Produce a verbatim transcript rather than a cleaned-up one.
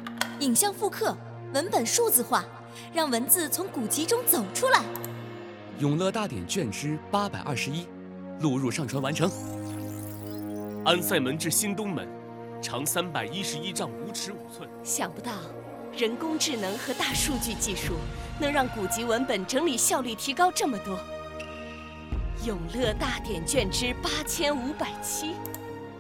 影像复刻，文本数字化，让文字从古籍中走出来。 永乐大典卷之八百二十一，录入上传完成。 安塞门至新东门，长三百一十一丈五尺五寸。 想不到，人工智能和大数据技术能让古籍文本整理效率提高这么多。永乐大典卷之八千五百七。